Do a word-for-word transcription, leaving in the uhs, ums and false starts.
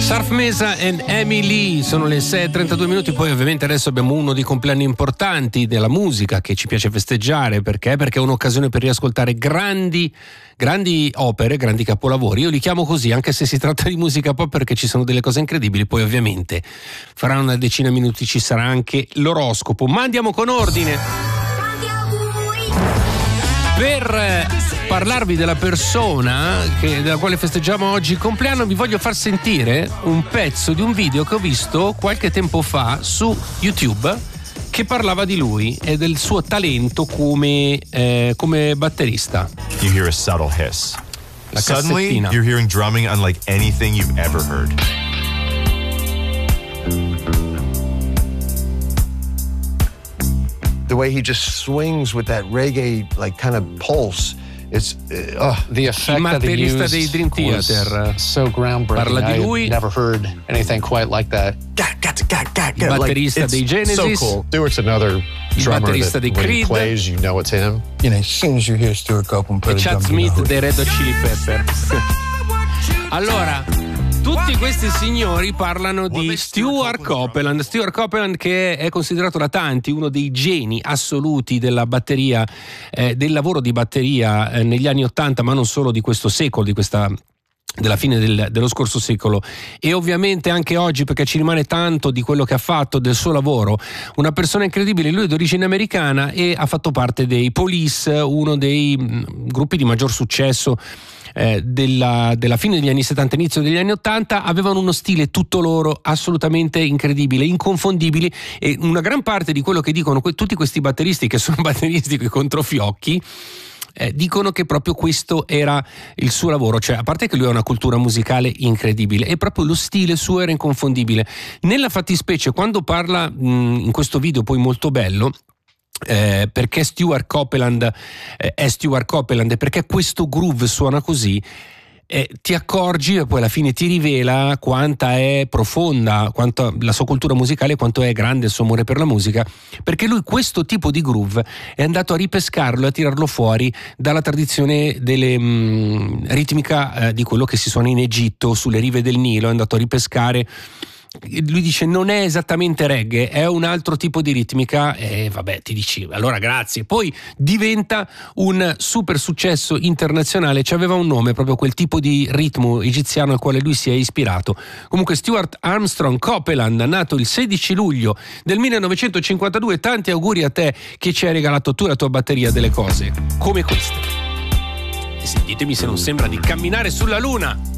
Surf Mesa e Emily, sono le sei e trentadue minuti. Poi ovviamente adesso abbiamo uno dei compleanni importanti della musica che ci piace festeggiare. Perché? Perché è un'occasione per riascoltare grandi grandi opere, grandi capolavori. Io li chiamo così anche se si tratta di musica pop, perché ci sono delle cose incredibili. Poi ovviamente fra una decina di minuti ci sarà anche l'oroscopo, ma andiamo con ordine. Per parlarvi della persona che, della quale festeggiamo oggi il compleanno, vi voglio far sentire un pezzo di un video che ho visto qualche tempo fa su YouTube, che parlava di lui e del suo talento come, eh, come batterista. You hear a subtle hiss. La Suddenly, cassettina. you're hearing drumming unlike anything you've ever heard. The way he just swings with that reggae, like, kind of pulse. It's uh, the effect Il that he batterista used dei Dream Theater. was so groundbreaking. Parla di I had lui. never heard anything quite like that. got, got, got, got, Il got. batterista like, dei it's Genesis. So cool. Stewart's another Il drummer batterista that dei when he Creed. plays, you know it's him. You know, as soon as you hear Stuart Copeland E put a Chad drum, you Smith know. dei Red Hot Chili Pepper. Allora, tutti questi signori parlano di Stuart Copeland. Stuart Copeland, che è considerato da tanti uno dei geni assoluti della batteria, eh, del lavoro di batteria eh, negli anni Ottanta, ma non solo di questo secolo, di questa della fine del, dello scorso secolo, e ovviamente anche oggi, perché ci rimane tanto di quello che ha fatto, del suo lavoro. Una persona incredibile. Lui è d'origine americana e ha fatto parte dei Police, uno dei mh, gruppi di maggior successo eh, della, della fine degli anni settanta, inizio degli anni ottanta. Avevano uno stile tutto loro, assolutamente incredibile, inconfondibili, e una gran parte di quello che dicono que- tutti questi batteristi, che sono batteristi coi controfiocchi, Eh, dicono che proprio questo era il suo lavoro. Cioè, a parte che lui ha una cultura musicale incredibile, e proprio lo stile suo era inconfondibile. Nella fattispecie, quando parla mh, in questo video poi molto bello, eh, perché Stuart Copeland eh, è Stuart Copeland e perché questo groove suona così, Eh, ti accorgi, e poi alla fine ti rivela quanta è profonda, quanto la sua cultura musicale, quanto è grande il suo amore per la musica, perché lui questo tipo di groove è andato a ripescarlo e a tirarlo fuori dalla tradizione delle mh, ritmica eh, di quello che si suona in Egitto, sulle rive del Nilo. È andato a ripescare. Lui dice non è esattamente reggae, è un altro tipo di ritmica, e vabbè, ti dici allora grazie. Poi diventa un super successo internazionale. C'aveva un nome proprio quel tipo di ritmo egiziano al quale lui si è ispirato. Comunque Stuart Armstrong Copeland, nato il sedici luglio del millenovecentocinquantadue. Tanti auguri a te che ci hai regalato tu la tua batteria delle cose come queste. E sentitemi se non sembra di camminare sulla luna.